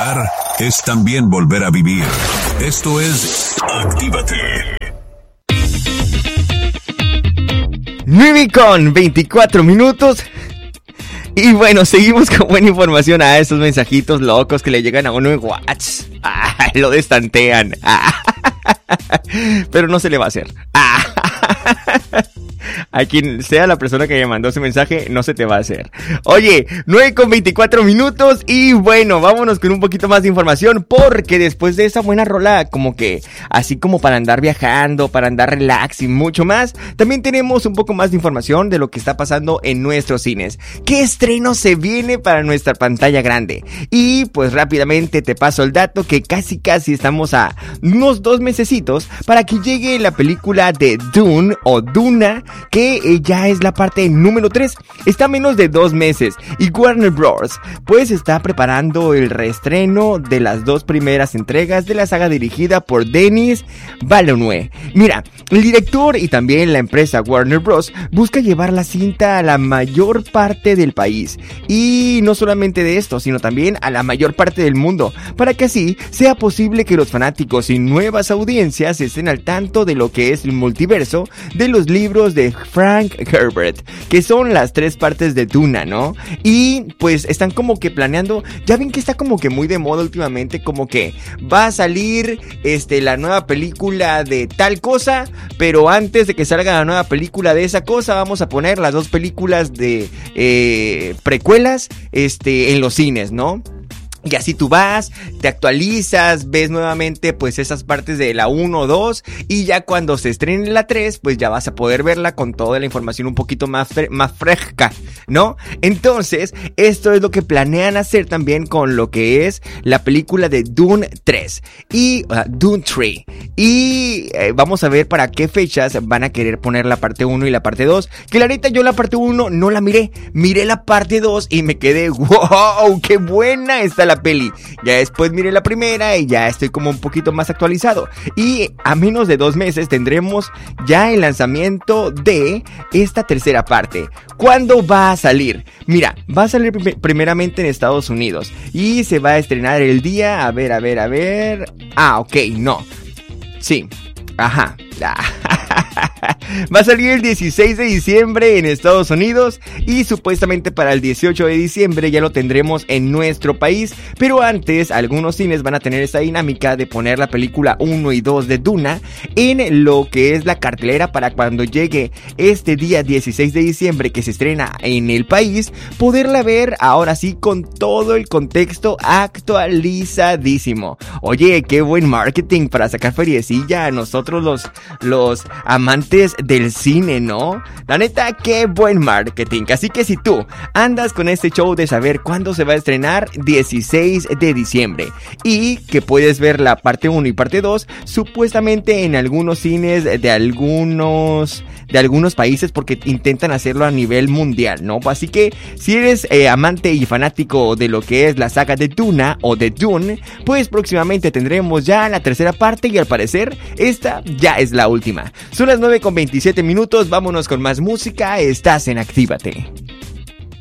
Recordar es también volver a vivir. Esto es Actívate. 9:24. Y bueno, seguimos con buena información a esos mensajitos locos que le llegan a uno en WhatsApp. Lo destantean. Pero no se le va a hacer. A quien sea la persona que me mandó ese mensaje, no se te va a hacer. Oye, 9:24 y bueno, vámonos con un poquito más de información, porque después de esa buena rola, como que así como para andar viajando, para andar relax y mucho más, también tenemos un poco más de información de lo que está pasando en nuestros cines. ¿Qué estreno se viene para nuestra pantalla grande? Y pues rápidamente te paso el dato que casi estamos a unos 2 mesecitos para que llegue la película de Dune o Duna, que ya es la parte número 3. Está a menos de 2 meses y Warner Bros. Pues está preparando el reestreno de las 2 primeras entregas de la saga dirigida por Denis Villeneuve. Mira, el director y también la empresa Warner Bros. Busca llevar la cinta a la mayor parte del país. Y no solamente de esto, sino también a la mayor parte del mundo, para que así sea posible que los fanáticos y nuevas audiencias estén al tanto de lo que es el multiverso de los libros de Frank Herbert, que son las 3 partes de Duna, ¿no? Y pues están como que planeando, ya ven que está como que muy de moda últimamente, como que va a salir la nueva película de tal cosa, pero antes de que salga la nueva película de esa cosa, vamos a poner las 2 películas de precuelas en los cines, ¿no? Y así tú vas, te actualizas, ves nuevamente pues esas partes de la 1 o 2 y ya cuando se estrene la 3 pues ya vas a poder verla con toda la información un poquito más fresca, ¿no? Entonces esto es lo que planean hacer también con lo que es la película de Dune 3 y Dune 3 y vamos a ver para qué fechas van a querer poner la parte 1 y la parte 2, que la neta yo la parte 1 no la miré la parte 2 y me quedé wow, qué buena está la peli. Ya después miré la primera y ya estoy como un poquito más actualizado. Y a menos de 2 meses tendremos ya el lanzamiento de esta tercera parte. ¿Cuándo va a salir? Mira, va a salir primeramente en Estados Unidos y se va a estrenar el día, a ver. Ok, no. Sí. Ajá. Va a salir el 16 de diciembre en Estados Unidos y supuestamente para el 18 de diciembre ya lo tendremos en nuestro país, pero antes algunos cines van a tener esa dinámica de poner la película 1 y 2 de Duna en lo que es la cartelera para cuando llegue este día 16 de diciembre que se estrena en el país, poderla ver ahora sí con todo el contexto actualizadísimo. Oye, qué buen marketing para sacar feriecilla a nosotros los amantes del cine, ¿no? La neta, qué buen marketing. Así que si tú andas con este show de saber cuándo se va a estrenar, 16 de diciembre, y que puedes ver la parte 1 y parte 2 supuestamente en algunos cines de algunos países, porque intentan hacerlo a nivel mundial, ¿no? Así que si eres amante y fanático de lo que es la saga de Duna o de Dune, pues próximamente tendremos ya la tercera parte y al parecer esta ya es la última. Son las 9:27, vámonos con más música, estás en Actívate.